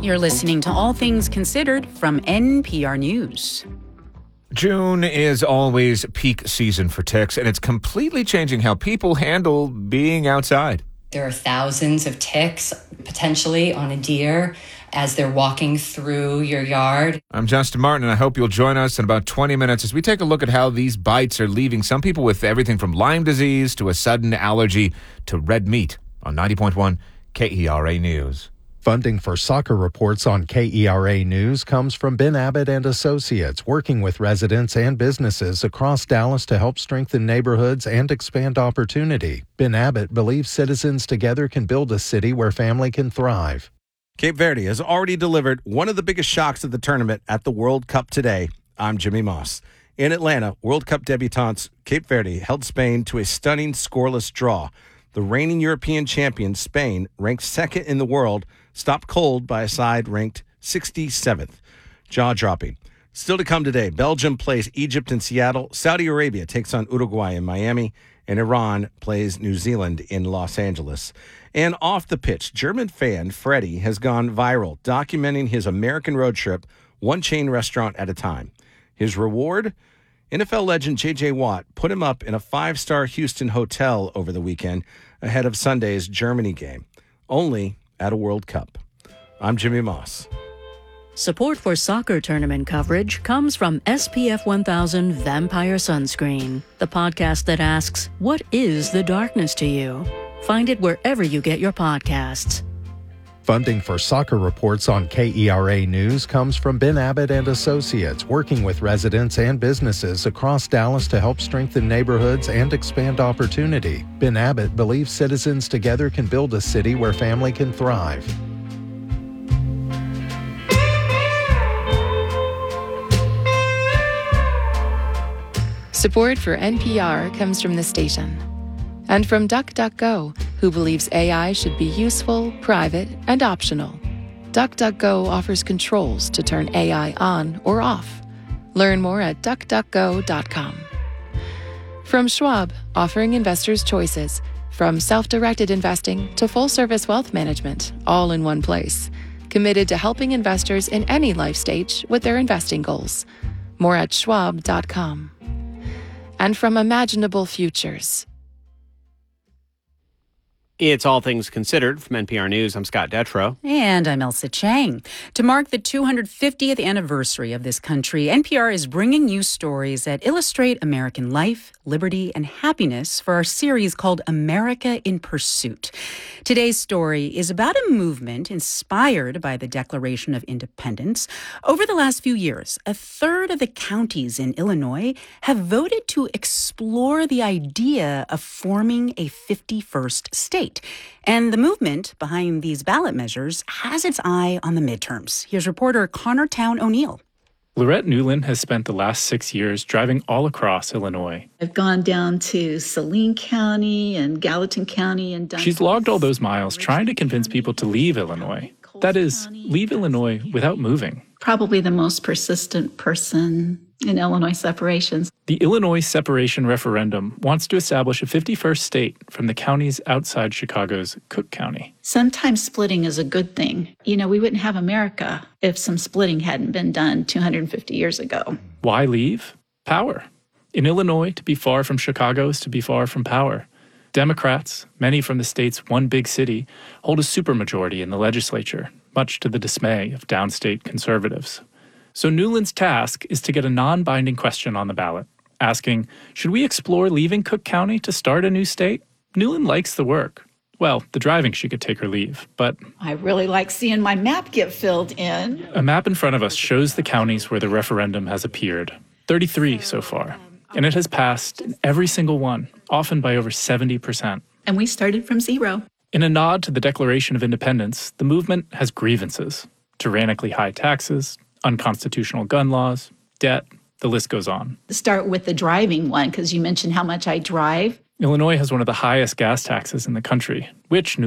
You're listening to All Things Considered from NPR News. June is always peak season for ticks, and it's completely changing how people handle being outside. There are thousands of ticks potentially on a deer as they're walking through your yard. I'm Justin Martin, and I hope you'll join us in about 20 minutes as we take a look at how these bites are leaving some people with everything from Lyme disease to a sudden allergy to red meat on 90.1 KERA News. Funding for soccer reports on KERA News comes from Ben Abbott and Associates, working with residents and businesses across Dallas to help strengthen neighborhoods and expand opportunity. Ben Abbott believes citizens together can build a city where family can thrive. Cape Verde has already delivered one of the biggest shocks of the tournament at the World Cup today. I'm Jimmy Moss. In Atlanta, World Cup debutantes Cape Verde held Spain to a stunning scoreless draw. The reigning European champion, Spain, ranked second in the world, stopped cold by a side ranked 67th. Jaw-dropping. Still to come today, Belgium plays Egypt in Seattle, Saudi Arabia takes on Uruguay in Miami, and Iran plays New Zealand in Los Angeles. And off the pitch, German fan Freddie has gone viral, documenting his American road trip, one chain restaurant at a time. His reward? NFL legend J.J. Watt put him up in a 5-star Houston hotel over the weekend ahead of Sunday's Germany game, only at a World Cup. I'm Jimmy Moss. Support for soccer tournament coverage comes from SPF 1000 Vampire Sunscreen, the podcast that asks, what is the darkness to you? Find it wherever you get your podcasts. Funding for soccer reports on KERA News comes from Ben Abbott and Associates, working with residents and businesses across Dallas to help strengthen neighborhoods and expand opportunity. Ben Abbott believes citizens together can build a city where family can thrive. Support for NPR comes from the station and from DuckDuckGo, who believes AI should be useful, private, and optional. DuckDuckGo offers controls to turn AI on or off. Learn more at duckduckgo.com. From Schwab, offering investors choices, from self-directed investing to full-service wealth management, all in one place. Committed to helping investors in any life stage with their investing goals. More at schwab.com. And from Imaginable Futures. It's All Things Considered from NPR News. I'm Scott Detrow. And I'm Elsa Chang. To mark the 250th anniversary of this country, NPR is bringing you stories that illustrate American life, liberty, and happiness for our series called America in Pursuit. Today's story is about a movement inspired by the Declaration of Independence. Over the last few years, a third of the counties in Illinois have voted to explore the idea of forming a 51st state. And the movement behind these ballot measures has its eye on the midterms. Here's reporter Connor Town O'Neill. Lorette Newland has spent the last 6 years driving all across Illinois. I've gone down to Saline County and Gallatin County and done. She's logged all those miles trying to convince people to leave Illinois. That is, leave Illinois without moving. Probably the most persistent person in Illinois separations. The Illinois separation referendum wants to establish a 51st state from the counties outside Chicago's Cook County. Sometimes splitting is a good thing. You know, we wouldn't have America if some splitting hadn't been done 250 years ago. Why leave? Power. In Illinois, to be far from Chicago is to be far from power. Democrats, many from the state's one big city, hold a supermajority in the legislature, much to the dismay of downstate conservatives. So Newland's task is to get a non-binding question on the ballot, asking, should we explore leaving Cook County to start a new state? Newland likes the work. Well, the driving she could take her leave, but I really like seeing my map get filled in. A map in front of us shows the counties where the referendum has appeared, 33 so far, and it has passed in every single one, often by over 70%. And we started from zero. In a nod to the Declaration of Independence, the movement has grievances, tyrannically high taxes, unconstitutional gun laws, debt, the list goes on. Start with the driving one, because you mentioned how much I drive. Illinois has one of the highest gas taxes in the country, which